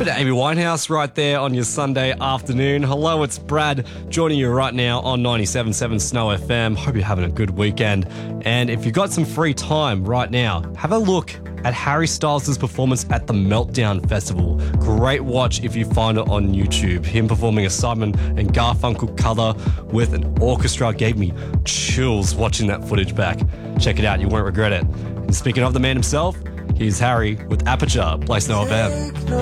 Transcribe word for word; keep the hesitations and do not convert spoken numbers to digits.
Bit of Amy Winehouse right there on your Sunday afternoon. Hello, it's Brad joining you right now on ninety-seven point seven Snow F M. Hope you're having a good weekend. And if you've got some free time right now, have a look at Harry Styles' performance at the Meltdown Festival. Great watch if you find it on YouTube. Him performing a Simon and Garfunkel cover with an orchestra gave me chills watching that footage back. Check it out, you won't regret it. And speaking of the man himself, here's Harry with Aperture, Play Snow F M.